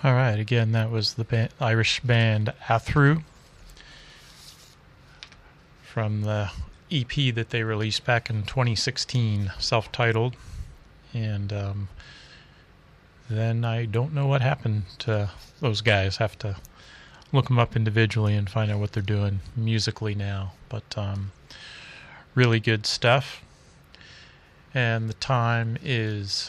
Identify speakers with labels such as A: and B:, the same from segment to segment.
A: All right, again, that was the Irish band Athru from the EP that they released back in 2016, self-titled. And then I don't know what happened to those guys. Have to look them up individually and find out what they're doing musically now. But really good stuff. And the time is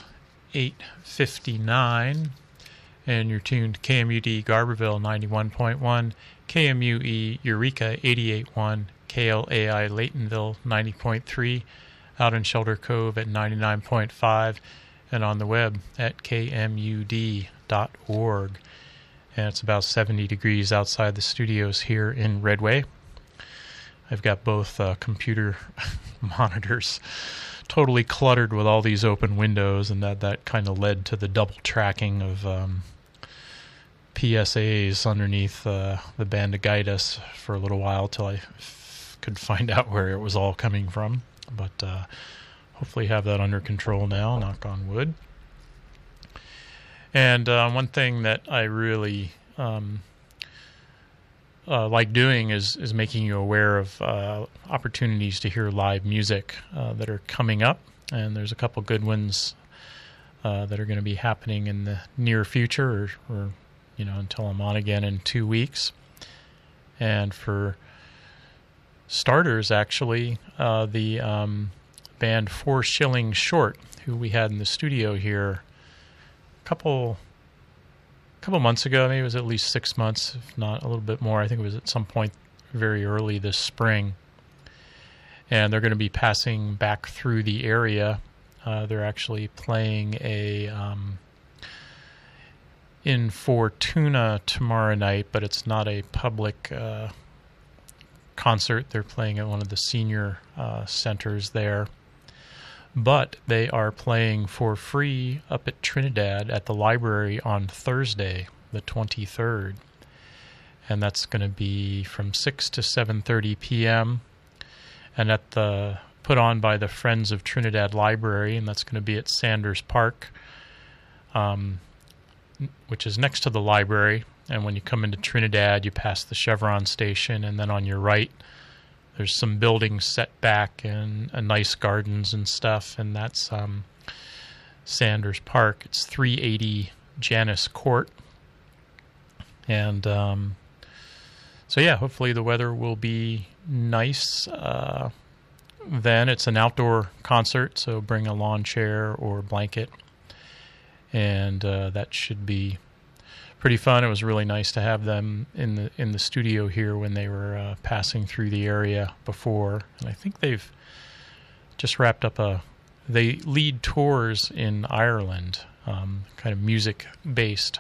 A: 8:59. And you're tuned to KMUD Garberville 91.1, KMUE Eureka 88.1, KLAI Laytonville 90.3, out in Shelter Cove at 99.5, and on the web at kmud.org. And it's about 70 degrees outside the studios here in Redway. I've got both computer monitors totally cluttered with all these open windows, and that kind of led to the double tracking of PSAs underneath the band to guide us for a little while till I could find out where it was all coming from. But hopefully have that under control now, knock on wood. And one thing that I really like doing is making you aware of opportunities to hear live music that are coming up. And there's a couple good ones that are going to be happening in the near future, or until I'm on again in 2 weeks. And for starters, actually, the band 4 Shilling Short, who we had in the studio here a couple months ago. Maybe it was at least 6 months, if not a little bit more. I think it was at some point very early this spring. And they're going to be passing back through the area. They're actually playing in Fortuna tomorrow night, but it's not a public concert. They're playing at one of the senior centers there. But they are playing for free up at Trinidad at the library on Thursday, the 23rd. And that's going to be from 6 to 7:30 p.m. And put on by the Friends of Trinidad Library, and that's going to be at Sanders Park, which is next to the library. And when you come into Trinidad, you pass the Chevron station, and then on your right, there's some buildings set back and nice gardens and stuff, and that's Sanders Park. It's 380 Janus Court. And so, yeah, hopefully the weather will be nice. Then it's an outdoor concert, so bring a lawn chair or blanket. And that should be pretty fun. It was really nice to have them in the studio here when they were passing through the area before. And I think they've just wrapped up they lead tours in Ireland, kind of music-based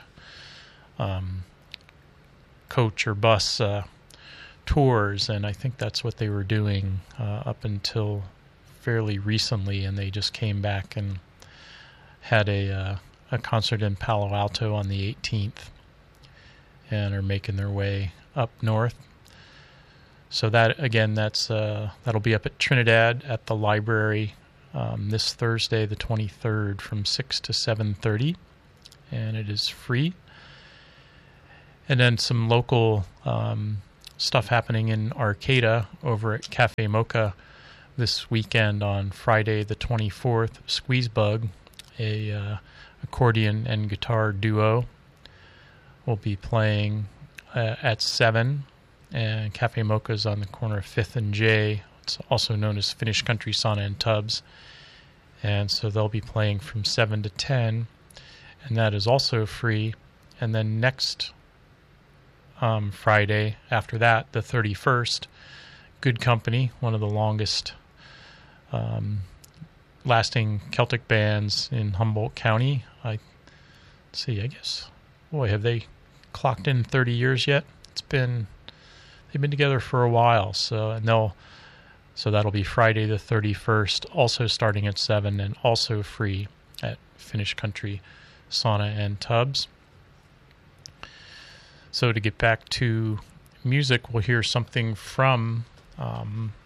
A: coach or bus tours, and I think that's what they were doing up until fairly recently, and they just came back and had a concert in Palo Alto on the 18th and are making their way up north. So that, again, that'll be up at Trinidad at the library this Thursday, the 23rd, from 6 to 7:30, and it is free. And then some local stuff happening in Arcata over at Cafe Mocha this weekend on Friday the 24th. Squeezebug, a accordion and guitar duo, will be playing at 7, and Cafe Mocha is on the corner of 5th and J. It's also known as Finnish Country Sauna and Tubs, and so they'll be playing from 7 to 10, and that is also free. And then next Friday after that, the 31st, Good Company, one of the longest lasting Celtic bands in Humboldt County. I guess, boy, have they clocked in 30 years yet? They've been together for a while, so that'll be Friday the 31st, also starting at 7 and also free at Finnish Country Sauna and Tubs. So to get back to music, we'll hear something from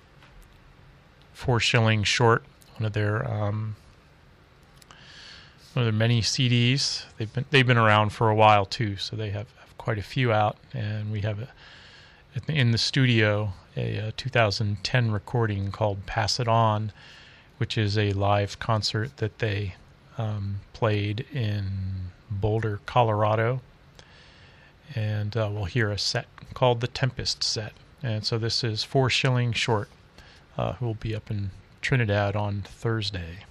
A: 4 Shilling Short, one of one of their many CDs. They've been around for a while too, so they have quite a few out. And we have in the studio a 2010 recording called "Pass It On," which is a live concert that they played in Boulder, Colorado. And we'll hear a set called the Tempest Set. And so this is 4 Shilling Short, who will be up in Trinidad on Thursday.